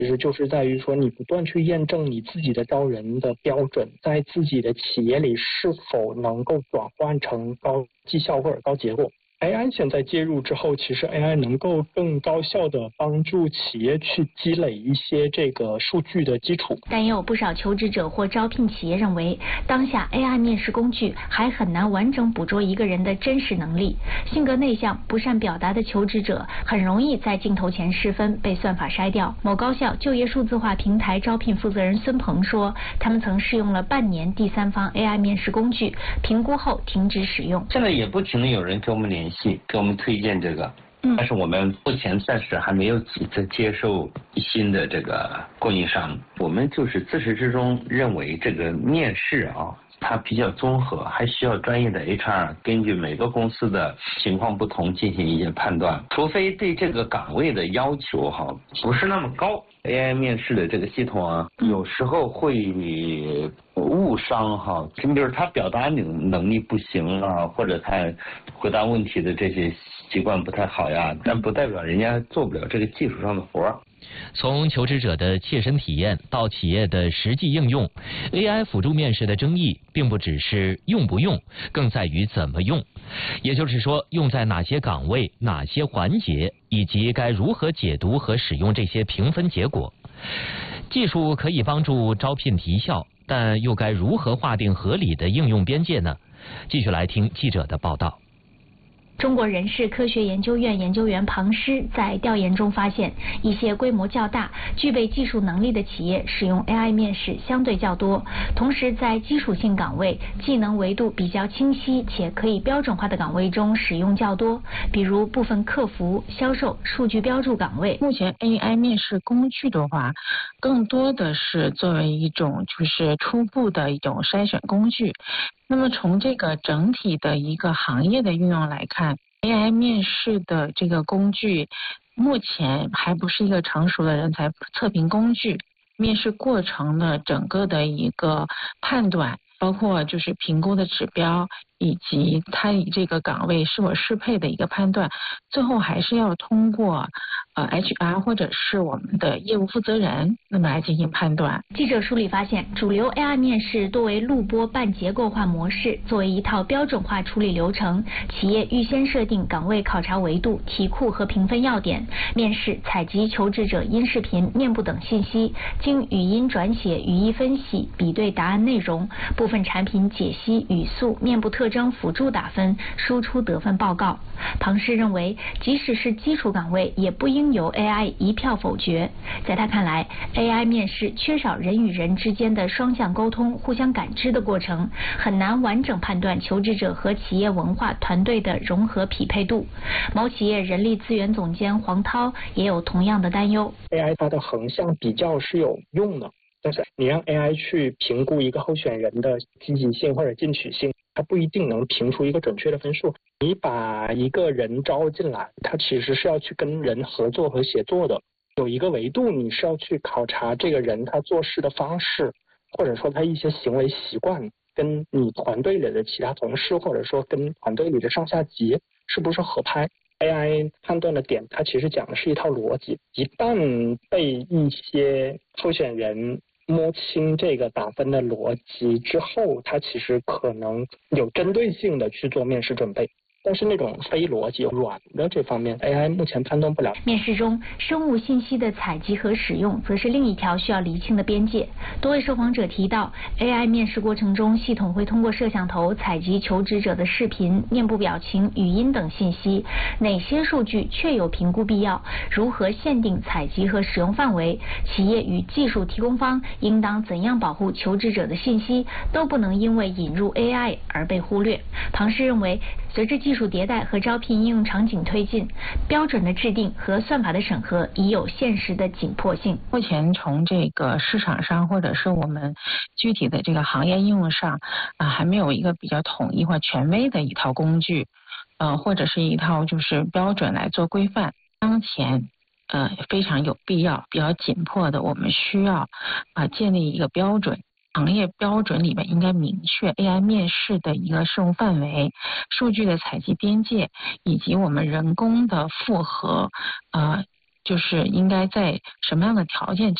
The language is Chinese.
其实就是在于说，你不断去验证你自己的招人的标准，在自己的企业里是否能够转换成高绩效或者高结果。AI 现在介入之后，其实 AI 能够更高效的帮助企业去积累一些这个数据的基础。 但也有不少求职者或招聘企业认为，当下 AI 面试工具还很难完整捕捉一个人的真实能力。性格内向、不善表达的求职者很容易在镜头前失分，被算法筛掉。某高校就业数字化平台招聘负责人孙鹏说，他们曾试用了半年第三方 AI 面试工具，评估后停止使用。 现在也不停的有人给我们联系，给我们推荐这个。但是我们目前暂时还没有急着接受新的这个供应商。我们就是自始至终认为这个面试它比较综合，还需要专业的 HR 根据每个公司的情况不同进行一些判断，除非对这个岗位的要求不是那么高。AI 面试的这个系统有时候会误伤你比如他表达能力不行或者他回答问题的这些习惯不太好呀，但不代表人家做不了这个技术上的活。 从求职者的切身体验到企业的实际应用， AI 辅助面试的争议并不只是用不用，更在于怎么用。也就是说，用在哪些岗位、哪些环节，以及该如何解读和使用这些评分结果。技术可以帮助招聘提效，但又该如何划定合理的应用边界呢？继续来听记者的报道。 中国人事科学研究院研究员庞师在调研中发现，一些规模较大、具备技术能力的企业使用 AI 面试相对较多，同时在基础性岗位、技能维度比较清晰且可以标准化的岗位中使用较多，比如部分客服、销售、数据标注岗位。 目前 AI 面试工具的话，更多的是作为一种就是初步的一种筛选工具。那么从这个整体的一个行业的运用来看， AI 面试的这个工具目前还不是一个成熟的人才测评工具。面试过程的整个的一个判断，包括就是评估的指标，以及它与这个岗位是否适配的一个判断，最后还是要通过HR 或者是我们的业务负责人那么来进行判断。 记者梳理发现，主流 AI 面试多为录播半结构化模式，作为一套标准化处理流程，企业预先设定岗位考察维度、题库和评分要点，面试采集求职者音视频、面部等信息，经语音转写、语义分析、比对答案内容，部分产品解析、语速、面部特征辅助打分，输出得分报告。庞师认为，即使是基础岗位，也不应由 AI 一票否决。在他看来， AI 面试缺少人与人之间的双向沟通、互相感知的过程，很难完整判断求职者和企业文化团队的融合匹配度。某企业人力资源总监黄涛也有同样的担忧。 AI 它的横向比较是有用的，但是你让 AI 去评估一个候选人的积极性或者进取性，它不一定能评出一个准确的分数。你把一个人招进来，他其实是要去跟人合作和协作的，有一个维度你是要去考察这个人他做事的方式，或者说他一些行为习惯跟你团队里的其他同事，或者说跟团队里的上下级是不是合拍。 AI 判断的点，它其实讲的是一套逻辑，一旦被一些候选人摸清这个打分的逻辑之后，它其实可能有针对性的去做面试准备。但是那种非逻辑软的这方面 AI 目前判断不了。 面试中生物信息的采集和使用则是另一条需要厘清的边界。多位受访者提到， AI 面试过程中，系统会通过摄像头采集求职者的视频、面部表情、语音等信息，哪些数据确有评估必要，如何限定采集和使用范围，企业与技术提供方应当怎样保护求职者的信息，都不能因为引入 AI 而被忽略。庞师认为，随着技术迭代和招聘应用场景推进，标准的制定和算法的审核已有现实的紧迫性。 目前从这个市场上或者是我们具体的这个行业应用上还没有一个比较统一或权威的一套工具，或者是一套就是标准来做规范。当前非常有必要、比较紧迫的，我们需要建立一个标准。行业标准里面应该明确 AI 面试的一个适用范围、数据的采集边界，以及我们人工的复核就是应该在什么样的条件